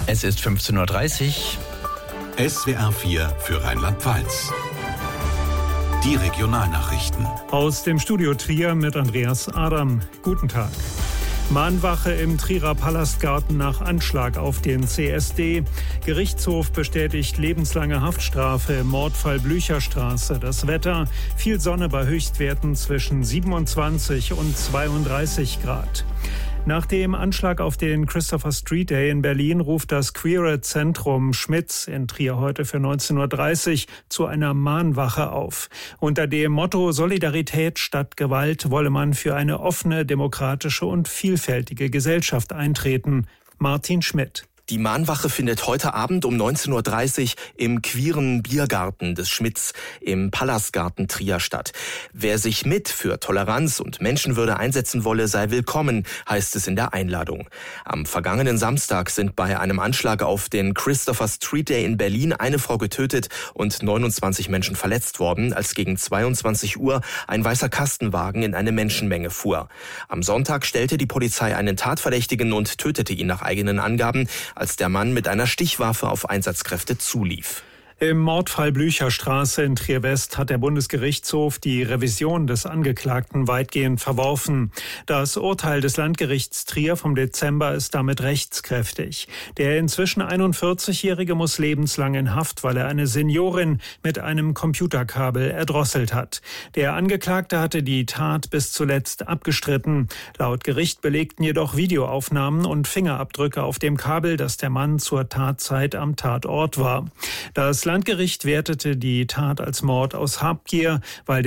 Es ist 15:30 Uhr. SWR 4 für Rheinland-Pfalz. Die Regionalnachrichten. Aus dem Studio Trier mit Andreas Adam. Guten Tag. Mahnwache im Trierer Palastgarten nach Anschlag auf den CSD. Gerichtshof bestätigt lebenslange Haftstrafe im Mordfall Blücherstraße. Das Wetter: viel Sonne bei Höchstwerten zwischen 27 und 32 Grad. Nach dem Anschlag auf den Christopher Street Day in Berlin ruft das Queere Zentrum Schmitz in Trier heute für 19:30 Uhr zu einer Mahnwache auf. Unter dem Motto Solidarität statt Gewalt wolle man für eine offene, demokratische und vielfältige Gesellschaft eintreten. Martin Schmidt. Die Mahnwache findet heute Abend um 19:30 Uhr im queeren Biergarten des Schmitz im Palastgarten Trier statt. Wer sich mit für Toleranz und Menschenwürde einsetzen wolle, sei willkommen, heißt es in der Einladung. Am vergangenen Samstag sind bei einem Anschlag auf den Christopher Street Day in Berlin eine Frau getötet und 29 Menschen verletzt worden, als gegen 22 Uhr ein weißer Kastenwagen in eine Menschenmenge fuhr. Am Sonntag stellte die Polizei einen Tatverdächtigen und tötete ihn nach eigenen Angaben, als der Mann mit einer Stichwaffe auf Einsatzkräfte zulief. Im Mordfall Blücherstraße in Trier-West hat der Bundesgerichtshof die Revision des Angeklagten weitgehend verworfen. Das Urteil des Landgerichts Trier vom Dezember ist damit rechtskräftig. Der inzwischen 41-Jährige muss lebenslang in Haft, weil er eine Seniorin mit einem Computerkabel erdrosselt hat. Der Angeklagte hatte die Tat bis zuletzt abgestritten. Laut Gericht belegten jedoch Videoaufnahmen und Fingerabdrücke auf dem Kabel, dass der Mann zur Tatzeit am Tatort war. Das Landgericht wertete die Tat als Mord aus Habgier, weil